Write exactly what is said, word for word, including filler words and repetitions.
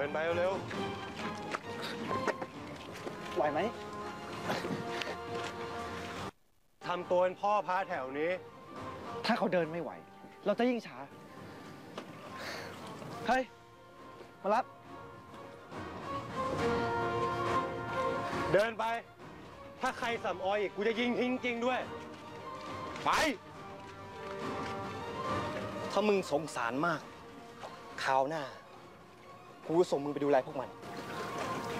นไปเร็วไหวไหมทำตัวเป็นพ่อพาแถวนี้ถ้าเขาเดินไม่ไหวเราจะยิ่งช้าเฮ้ยมารับเดินไปถ้าใครสำออยอีกกูจะยิงทิ้งจริงด้วยไปถ้ามึงสงสารมากคราวหน้ากูส่งมึงไปดูแลพวกมัน